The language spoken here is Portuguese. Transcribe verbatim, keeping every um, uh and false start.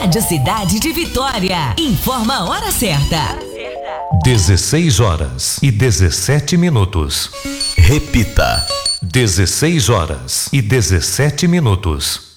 Rádio Cidade de Vitória. Informa a hora certa. dezesseis horas e dezessete minutos. Repita. dezesseis horas e dezessete minutos.